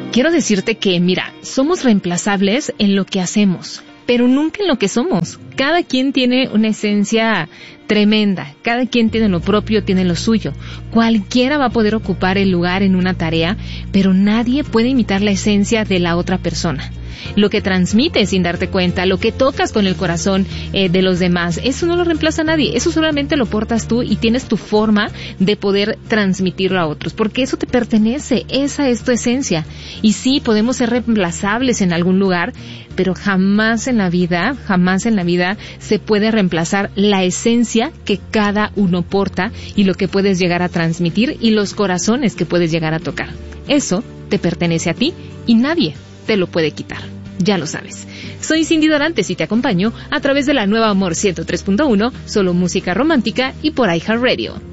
quiero decirte que, mira, somos reemplazables en lo que hacemos, pero nunca en lo que somos. Cada quien tiene una esencia tremenda, cada quien tiene lo propio, tiene lo suyo. Cualquiera va a poder ocupar el lugar en una tarea, pero nadie puede imitar la esencia de la otra persona. Lo que transmites sin darte cuenta, lo que tocas con el corazón de los demás, eso no lo reemplaza a nadie, eso solamente lo portas tú y tienes tu forma de poder transmitirlo a otros, porque eso te pertenece, esa es tu esencia. Y sí, podemos ser reemplazables en algún lugar, pero jamás en la vida se puede reemplazar la esencia que cada uno porta y lo que puedes llegar a transmitir y los corazones que puedes llegar a tocar. Eso te pertenece a ti y nadie te lo puede quitar. Ya lo sabes. Soy Cindy Dorantes y te acompaño a través de la Nueva Amor 103.1, solo música romántica y por iHeartRadio.